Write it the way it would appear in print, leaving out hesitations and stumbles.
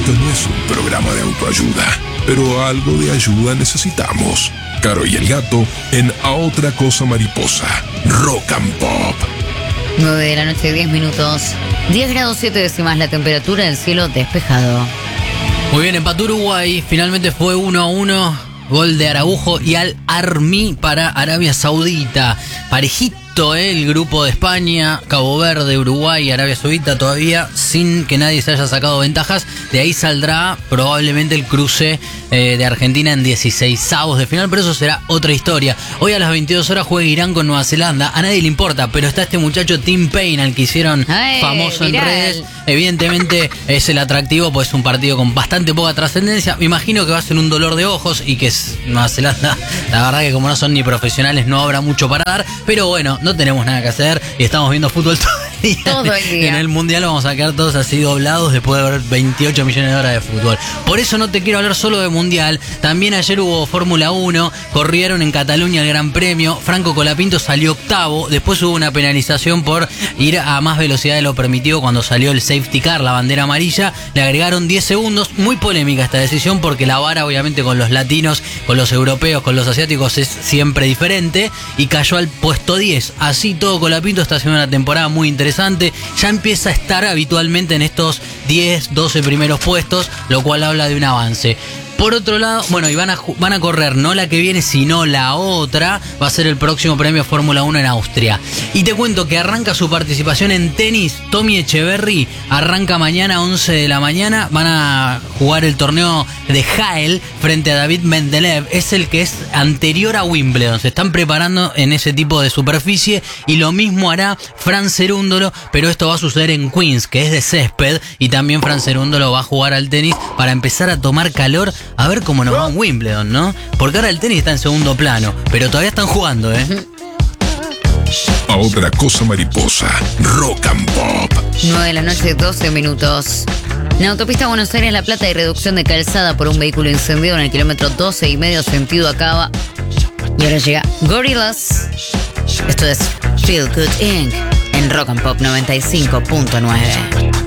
Esto no es un programa de autoayuda, pero algo de ayuda necesitamos. Caro y el Gato en A Otra Cosa Mariposa. Rock and Pop. 9 de la noche, 10 minutos. 10 grados 7 décimas la temperatura, el cielo despejado. Muy bien, empató Uruguay. Finalmente fue 1-1. Gol de Araujo y Al Armi para Arabia Saudita. Parejito, el grupo de España, Cabo Verde, Uruguay y Arabia Saudita todavía sin que nadie se haya sacado ventajas. De ahí saldrá probablemente el cruce de Argentina en 16avos de final, pero eso será otra historia. Hoy a las 22 horas juega Irán con Nueva Zelanda. A nadie le importa, pero está este muchacho Tim Payne, al que hicieron famoso en redes. Evidentemente es el atractivo, pues es un partido con bastante poca trascendencia. Me imagino que va a ser un dolor de ojos y que es Nueva Zelanda, la verdad que como no son ni profesionales no habrá mucho para dar, pero bueno, no tenemos nada que hacer y estamos viendo fútbol todo el día. En el Mundial vamos a quedar todos así doblados después de ver 28 millones de horas de fútbol. Por eso no te quiero hablar solo de Mundial. También ayer hubo Fórmula 1, corrieron en Cataluña el Gran Premio. Franco Colapinto salió octavo, después hubo una penalización por ir a más velocidad de lo permitido cuando salió el safety car, la bandera amarilla. Le agregaron 10 segundos. Muy polémica esta decisión porque la vara obviamente con los latinos, con los europeos, con los asiáticos es siempre diferente y cayó al puesto 10. Así todo, Colapinto está haciendo una temporada muy interesante. Ya empieza a estar habitualmente en estos 10, 12 primeros puestos, lo cual habla de un avance. Por otro lado, bueno, y van a correr no la que viene, sino la otra. Va a ser el próximo premio Fórmula 1 en Austria. Y te cuento que arranca su participación en tenis. Tommy Echeverry arranca mañana 11 de la mañana. Van a jugar el torneo de Hael frente a David Mendeleev. Es el que es anterior a Wimbledon. Se están preparando en ese tipo de superficie. Y lo mismo hará Fran Cerúndolo, pero esto va a suceder en Queens, que es de césped. Y también Fran Cerúndolo va a jugar al tenis para empezar a tomar calor. A ver cómo nos va en Wimbledon, ¿no? Porque ahora el tenis está en segundo plano, pero todavía están jugando, ¿eh? A Otra Cosa Mariposa. Rock and Pop. 9 de la noche, 12 minutos. En la autopista Buenos Aires-La Plata hay reducción de calzada por un vehículo incendiado en el kilómetro 12 y medio sentido Acaba. Y ahora llega Gorillaz. Esto es Feel Good Inc. en Rock and Pop 95.9.